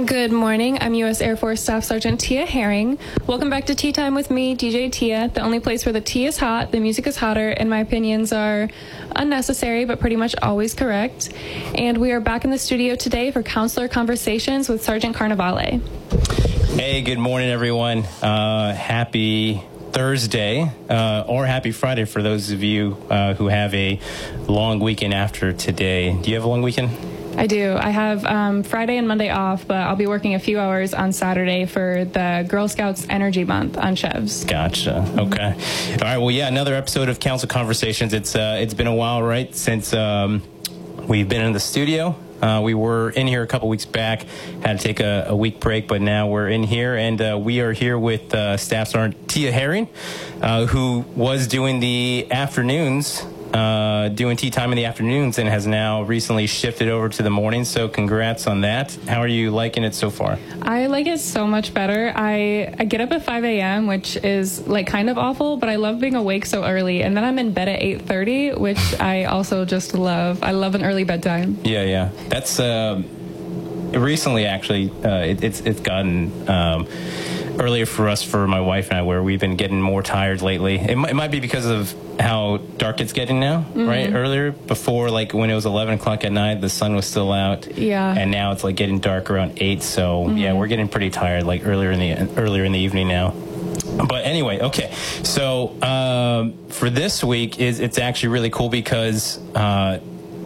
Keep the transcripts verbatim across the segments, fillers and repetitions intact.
Good morning. I'm U S Air Force Staff Sergeant Tia Herring. Welcome back to Tea Time with me, D J Tia, the only place where the tea is hot, the music is hotter, and my opinions are unnecessary but pretty much always correct. And we are back in the studio today for Counselor Conversations with Sergeant Carnevale. Hey, good morning, everyone. Uh, happy Thursday, uh, or happy Friday for those of you uh, who have a long weekend after today. Do you have a long weekend? I do. I have um, Friday and Monday off, but I'll be working a few hours on Saturday for the Girl Scouts Energy Month on Chevs. Gotcha. Okay. All right. Well, yeah, another episode of Council Conversations. It's uh, it's been a while, right, since um, we've been in the studio. Uh, we were in here a couple weeks back, had to take a, a week break, but now we're in here, and uh, we are here with uh, Staff Sergeant Tia Herring, uh, who was doing the afternoons, uh, doing tea time in the afternoons, and has now recently shifted over to the mornings, so congrats on that. How are you liking it so far? I like it so much better. I, I get up at five a.m., which is like kind of awful, but I love being awake so early, and then I'm in bed at eight thirty, which I also just love. I love an early bedtime. Yeah, yeah. That's uh, recently, actually, uh, it, it's it's gotten um, earlier for us, for my wife and I, where we've been getting more tired lately. It, m- it might be because of how dark it's getting now, mm-hmm. right? Earlier, before, like when it was eleven o'clock at night, the sun was still out. Yeah. And now it's like getting dark around eight. So mm-hmm. yeah, we're getting pretty tired, like earlier in the earlier in the evening now. But anyway, okay. So um, for this week, is it's actually really cool because uh,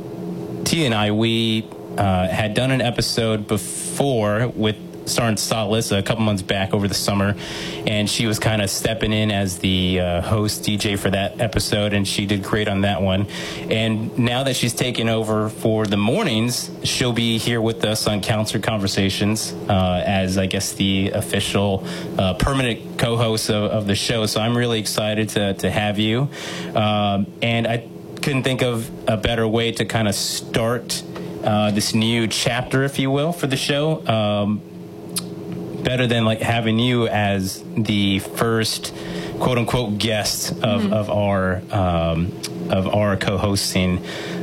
Tia and I, we uh, had done an episode before with Sergeant Salas a couple months back over the summer, and she was kind of stepping in as the uh, host D J for that episode, and she did great on that one. And now that she's taken over for the mornings, she'll be here with us on Counselor Conversations uh, as, I guess, the official uh, permanent co-host of, of the show. So I'm really excited to, to have you. Um, and I couldn't think of a better way to kind of start uh, this new chapter, if you will, for the show. Um, better than like having you as the first quote unquote guest of, mm-hmm. of our um, of our co-hosting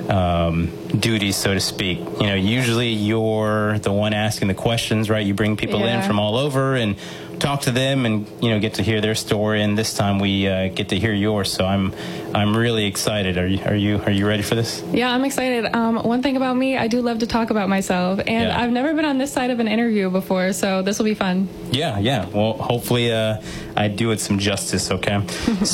um, duties, so to speak. You know, usually you're the one asking the questions, right? You bring people yeah. in from all over and talk to them and, you know, get to hear their story, and this time we uh, get to hear yours. So I'm I'm really excited. Are you are you are you ready for this? Yeah, I'm excited. Um, one thing about me, I do love to talk about myself, and yeah. I've never been on this side of an interview before, so this will be fun. Yeah, yeah. Well, hopefully uh, I do it some justice. Okay,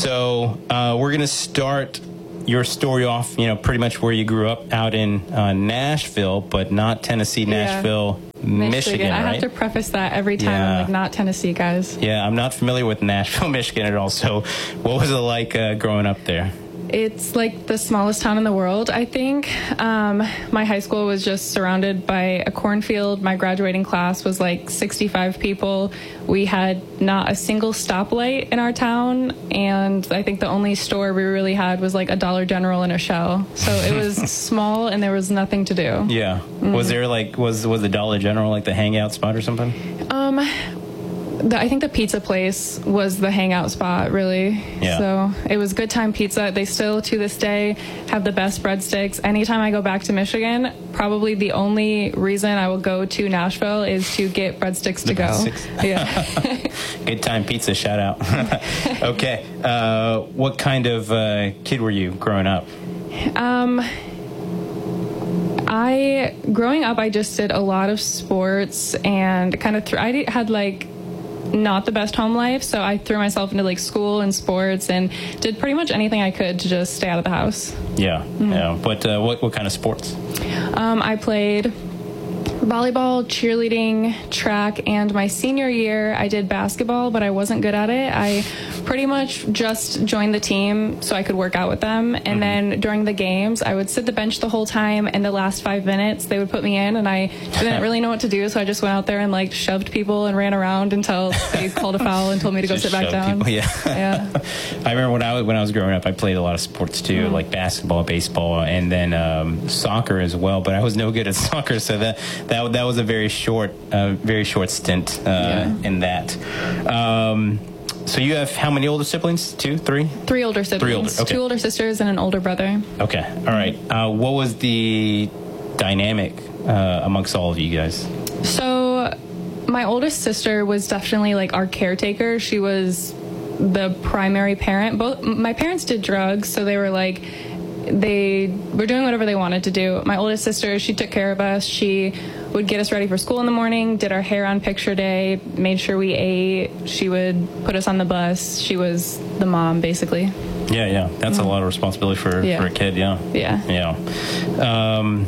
so uh, we're gonna start your story off, you know, pretty much where you grew up, out in uh, Nashville, but not Tennessee, Nashville, yeah. Michigan, Michigan, I right? have to preface that every time. Yeah. I'm like, not Tennessee, guys. Yeah, I'm not familiar with Nashville, Michigan at all. So what was it like uh, growing up there? It's like the smallest town in the world, I think. Um, my high school was just surrounded by a cornfield. My graduating class was like sixty-five people. We had not a single stoplight in our town, and I think the only store we really had was like a Dollar General and a Shell. So it was small, and there was nothing to do. Yeah. Mm-hmm. Was there like, was was the Dollar General like the hangout spot or something? Um... The, I think the pizza place was the hangout spot, really. Yeah. So it was Good Time Pizza. They still, to this day, have the best breadsticks. Anytime I go back to Michigan, probably the only reason I will go to Nashville is to get breadsticks to go. Yeah. Good Time Pizza, shout out. Okay. Uh, what kind of uh, kid were you growing up? Um, I, growing up, I just did a lot of sports and kind of, th- I had like, not the best home life, so I threw myself into like school and sports and did pretty much anything I could to just stay out of the house. Yeah, mm-hmm. yeah. But uh, what what kind of sports? Um, I played volleyball, cheerleading, track, and my senior year I did basketball, but I wasn't good at it. I pretty much just joined the team so I could work out with them, and mm-hmm. then during the games I would sit the bench the whole time, and the last five minutes they would put me in, and I didn't really know what to do, so I just went out there and like shoved people and ran around until they called a foul and told me to go just sit back down. People, yeah. Yeah. I remember when I was when I was growing up, I played a lot of sports too, mm-hmm. like basketball, baseball, and then um, soccer as well. But I was no good at soccer, so that that that was a very short, uh, very short stint uh, yeah. in that. Um, So you have how many older siblings? Two, three? Three older siblings. Three older, okay. Two older sisters and an older brother. Okay, all right. Uh, what was the dynamic uh, amongst all of you guys? So my oldest sister was definitely like our caretaker. She was the primary parent. Both my parents did drugs, so they were like, they were doing whatever they wanted to do. My oldest sister, she took care of us. She would get us ready for school in the morning, did our hair on picture day, made sure we ate. She would put us on the bus. She was the mom, basically. Yeah, yeah. That's mm-hmm. a lot of responsibility for, yeah. for a kid, yeah. Yeah. Yeah. Um,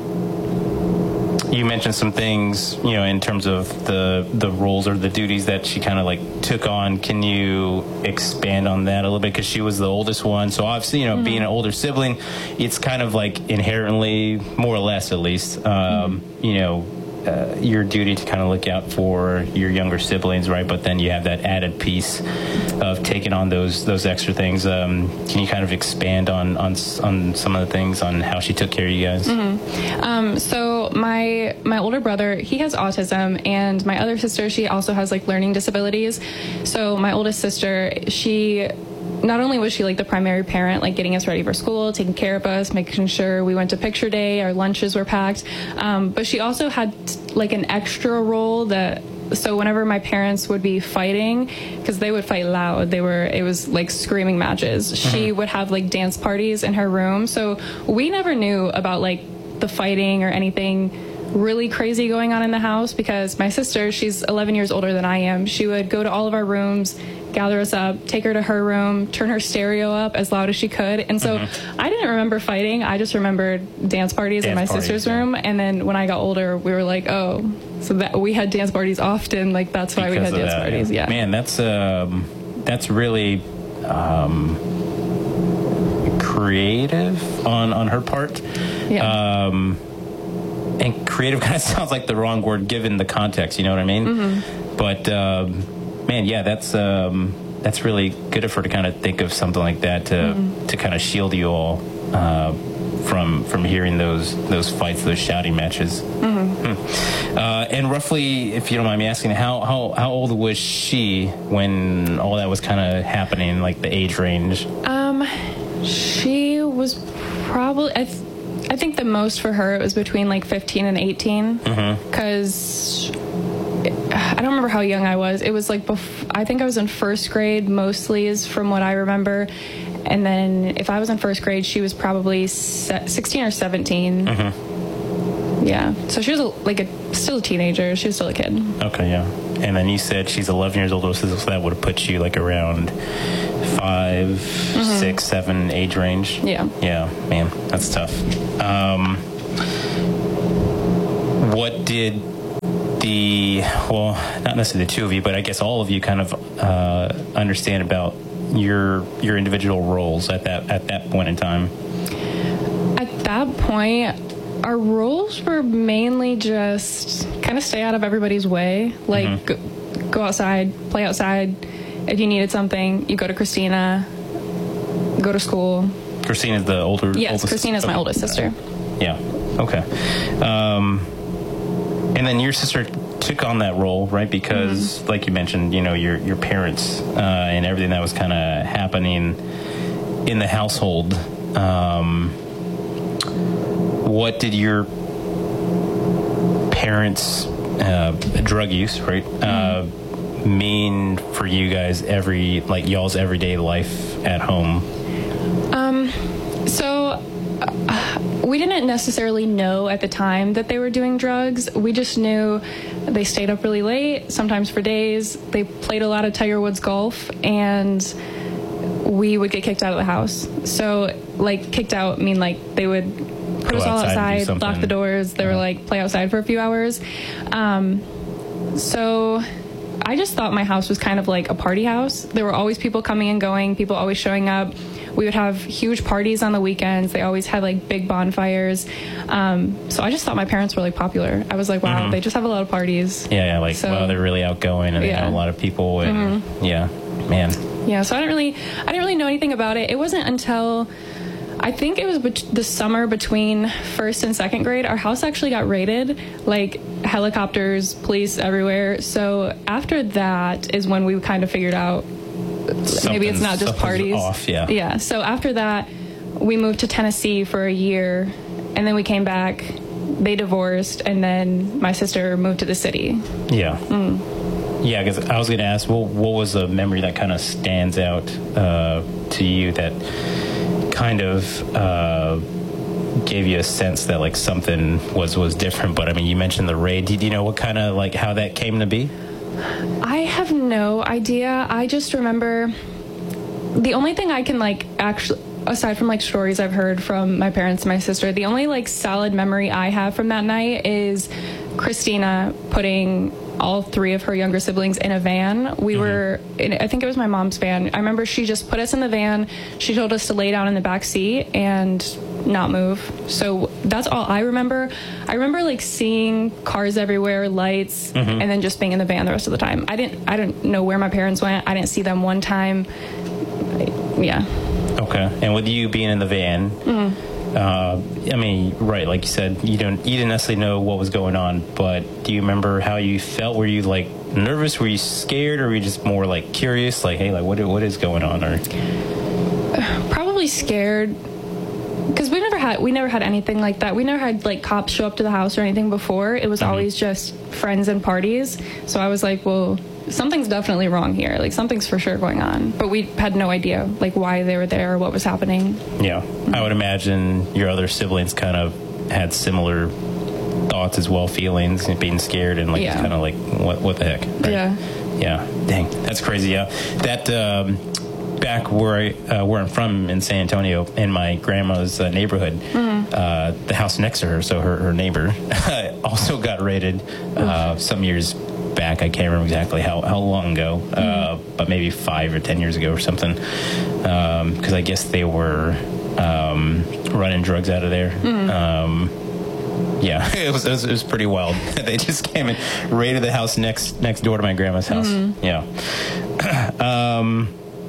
you mentioned some things, you know, in terms of the the roles or the duties that she kind of like took on. Can you expand on that a little bit? Because she was the oldest one, so obviously, you know, mm-hmm. being an older sibling, it's kind of like inherently, more or less at least, um, mm-hmm. you know, uh, your duty to kind of look out for your younger siblings, right? But then you have that added piece of taking on those those extra things. Um, can you kind of expand on, on on some of the things on how she took care of you guys? Mm-hmm. Um, so my my older brother, he has autism, and my other sister, she also has like learning disabilities. So my oldest sister, she not only was she like the primary parent, like getting us ready for school, taking care of us, making sure we went to picture day, our lunches were packed, um, but she also had like an extra role that, so whenever my parents would be fighting, because they would fight loud, they were, it was like screaming matches, mm-hmm. she would have like dance parties in her room. So we never knew about like the fighting or anything really crazy going on in the house, because my sister, she's eleven years older than I am. She would go to all of our rooms, gather us up, take her to her room, turn her stereo up as loud as she could. And so mm-hmm. I didn't remember fighting. I just remembered dance parties dance in my parties, sister's yeah. room. And then when I got older, we were like, oh, so that we had dance parties often. Like that's why because we had dance that, parties. Yeah. yeah. Man, that's um, that's really um, creative on on her part. Yeah. Um, and creative kind of sounds like the wrong word given the context. You know what I mean? Mm-hmm. But. Um, Man, yeah, that's um, that's really good of her to kind of think of something like that to mm-hmm. to kind of shield you all uh, from from hearing those those fights, those shouting matches. Mm-hmm. Uh, and roughly, if you don't mind me asking, how how how old was she when all that was kind of happening, like the age range? Um, she was probably I, th- I think the most for her it was between like fifteen and eighteen, because. Mm-hmm. I don't remember how young I was. It was like, bef- I think I was in first grade mostly is from what I remember. And then if I was in first grade, she was probably se- sixteen or seventeen. Mm-hmm. Yeah. So she was a, like a, still a teenager. She was still a kid. Okay, yeah. And then you said she's eleven years old, so that would have put you like around five, mm-hmm. six, seven age range. Yeah. Yeah, man, that's tough. Um, what did... the well not necessarily the two of you, but I guess all of you kind of uh understand about your your individual roles at that at that point in time? At that point, our roles were mainly just kind of stay out of everybody's way, like mm-hmm. go, go outside, play outside. If you needed something, you go to Christina, go to school. Christina's the older yes oldest, Christina's okay. my oldest sister. Yeah, okay. um And then your sister took on that role, right? Because, mm-hmm. like you mentioned, you know, your your parents uh, and everything that was kind of happening in the household. Um, what did your parents' uh, drug use, right, mm-hmm. uh, mean for you guys every like y'all's everyday life at home? Um. So. Uh, We didn't necessarily know at the time that they were doing drugs. We just knew they stayed up really late, sometimes for days. They played a lot of Tiger Woods golf, and we would get kicked out of the house. So, like, kicked out mean like they would put Go us all outside, outside, lock the doors. They uh-huh. were like, play outside for a few hours. Um, so I just thought my house was kind of like a party house. There were always people coming and going, people always showing up. We would have huge parties on the weekends. They always had like big bonfires. Um, so I just thought my parents were like popular. I was like, wow, mm-hmm. they just have a lot of parties. Yeah, yeah, like, so, wow, they're really outgoing and yeah. they know a lot of people. And mm-hmm. yeah, man. Yeah, so I didn't really, I didn't really know anything about it. It wasn't until, I think it was bet- the summer between first and second grade, our house actually got raided, like helicopters, police everywhere. So after that is when we kind of figured out maybe it's not just parties. Off, yeah. Yeah. So after that, we moved to Tennessee for a year, and then we came back they divorced, and then my sister moved to the city. Yeah. Mm. Yeah, because I was going to ask, well, what was a memory that kind of stands out uh, to you that kind of uh, gave you a sense that like something was, was different? But I mean, you mentioned the raid. Did you know what kind of like how that came to be? I have no idea. I just remember the only thing I can like actually, aside from like stories I've heard from my parents and my sister, the only like solid memory I have from that night is Christina putting all three of her younger siblings in a van. We mm-hmm. were, in, I think it was my mom's van. I remember she just put us in the van. She told us to lay down in the back seat and not move. So that's all I remember. I remember like seeing cars everywhere, lights, mm-hmm. and then just being in the van the rest of the time. I didn't, I didn't know where my parents went. I didn't see them one time. I, yeah. Okay. And with you being in the van, mm-hmm. Uh, I mean, right, like you said, you don't, you didn't necessarily know what was going on, but do you remember how you felt? Were you like nervous? Were you scared, or were you just more like curious, like, hey, like what, what is going on? Or probably scared, because we never had, we never had anything like that. We never had like cops show up to the house or anything before. It was mm-hmm. always just friends and parties. So I was like, well, something's definitely wrong here. Like something's for sure going on, but we had no idea like why they were there or what was happening. Yeah. Mm-hmm. I would imagine your other siblings kind of had similar thoughts as well, feelings and being scared and like yeah. kind of like what what the heck. Right? Yeah. Yeah. Dang. That's crazy. Yeah. That um, back where I uh, where I'm from in San Antonio, in my grandma's uh, neighborhood, mm-hmm. uh, the house next to her, so her, her neighbor, also got raided uh, some years back. I can't remember exactly how, how long ago, mm-hmm. uh, but maybe five or ten years ago or something. Because um, I guess they were um, running drugs out of there. Mm-hmm. Um, yeah, it was, it was it was pretty wild. They just came and raided the house next next door to my grandma's house. Mm-hmm. Yeah. um,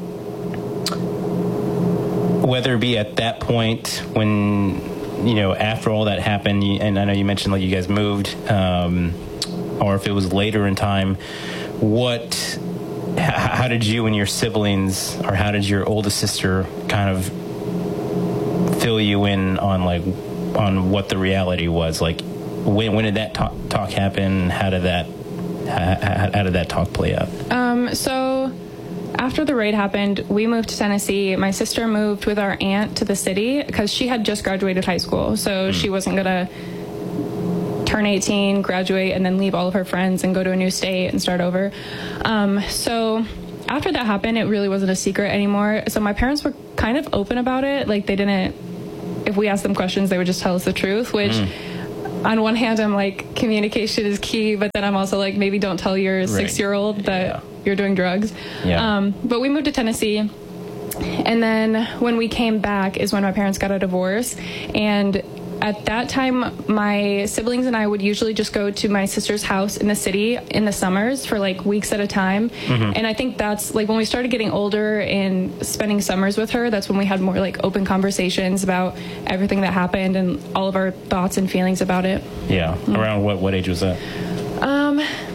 whether it be at that point when, you know, after all that happened, and I know you mentioned like you guys moved. Um, or if it was later in time, what, how did you and your siblings, or how did your oldest sister kind of fill you in on like, on what the reality was? Like, when, when did that talk, talk happen? How did that, how, how did that talk play out? Um, so after the raid happened, we moved to Tennessee. My sister moved with our aunt to the city because she had just graduated high school. So mm. she wasn't going to turn eighteen, graduate, and then leave all of her friends and go to a new state and start over. Um, so after that happened, it really wasn't a secret anymore. So my parents were kind of open about it. Like they didn't, if we asked them questions, they would just tell us the truth, which mm. on one hand, I'm like, communication is key, but then I'm also like, maybe don't tell your right. six-year-old that yeah. you're doing drugs. Yeah. Um, but we moved to Tennessee. And then when we came back is when my parents got a divorce. And at that time, my siblings and I would usually just go to my sister's house in the city in the summers for like weeks at a time. Mm-hmm. And I think that's like when we started getting older and spending summers with her, that's when we had more like open conversations about everything that happened and all of our thoughts and feelings about it. Yeah. Mm-hmm. Around what, what age was that? Um,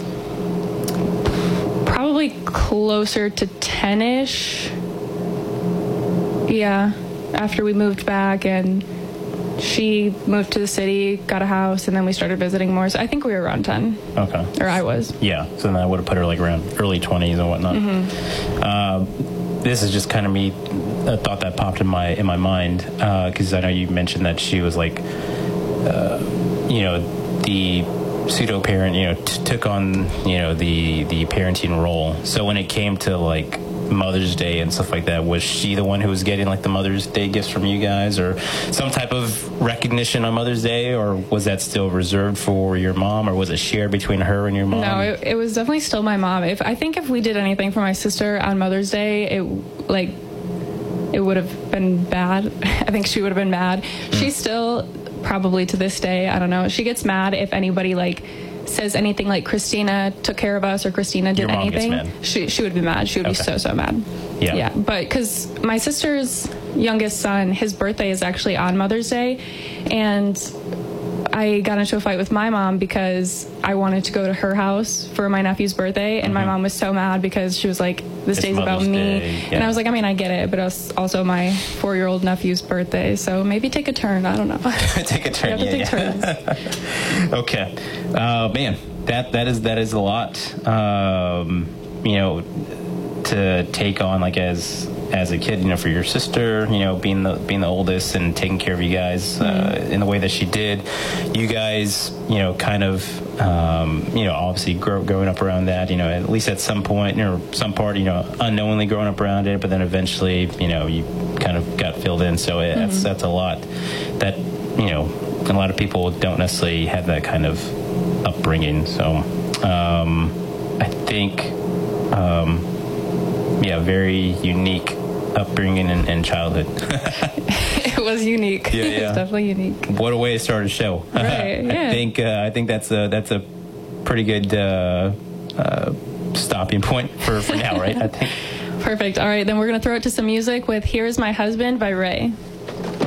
probably closer to ten-ish. Yeah. After we moved back and she moved to the city, got a house, and then we started visiting more. So I think we were around ten. Okay. Or I was. Yeah. So then I would have put her like around early twenties and whatnot. Mm-hmm. Uh, this is just kind of me, a thought that popped in my in my mind, because uh, I know you mentioned that she was like, uh, you know, the pseudo parent, you know, t- took on, you know, the the parenting role. So when it came to like Mother's Day and stuff like that, was she the one who was getting like the Mother's Day gifts from you guys, or some type of recognition on Mother's Day, or was that still reserved for your mom, or was it shared between her and your mom? No, it, it was definitely still my mom. If I think if we did anything for my sister on Mother's Day, it like it would have been bad. I think she would have been mad. Mm. She still probably to this day, I don't know, she gets mad if anybody like says anything like Christina took care of us or Christina did Your mom anything. Gets mad. She she would be mad. She would okay. be so so mad. Yeah. Yeah. But because my sister's youngest son, his birthday is actually on Mother's Day, and I got into a fight with my mom because I wanted to go to her house for my nephew's birthday, and mm-hmm. my mom was so mad because she was like, this it's day's Mother's about me. Day, yeah. And I was like, I mean, I get it, but it's also my four-year-old nephew's birthday, so maybe take a turn. I don't know. Take a turn. You have yeah, to take yeah. turns. Okay. Uh, man, that that is that is a lot. Um, you know, to take on like as as a kid, you know, for your sister, you know, being the being the oldest and taking care of you guys uh, mm-hmm. in the way that she did. You guys, you know, kind of, um, you know, obviously grow, growing up around that, you know, at least at some point, you know, some part, you know, unknowingly growing up around it, but then eventually, you know, you kind of got filled in. So it, mm-hmm. that's that's a lot that, you know, a lot of people don't necessarily have that kind of upbringing. So um, I think. Um, Yeah, very unique upbringing and, and childhood. It was unique. Yeah, yeah. It was definitely unique. What a way to start a show. Right, yeah. I think uh, I think that's a that's a pretty good uh, uh, stopping point for, for now, right? I think. Perfect. All right, then we're gonna throw it to some music with "Here Is My Husband" by Ray.